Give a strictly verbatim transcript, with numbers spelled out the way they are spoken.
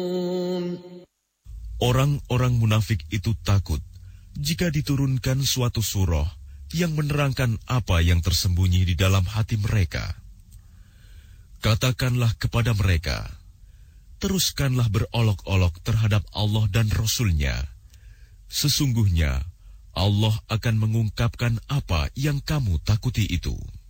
Orang-orang munafik itu takut jika diturunkan suatu surah yang menerangkan apa yang tersembunyi di dalam hati mereka. Katakanlah kepada mereka, teruskanlah berolok-olok terhadap Allah dan Rasul-Nya. Sesungguhnya Allah akan mengungkapkan apa yang kamu takuti itu.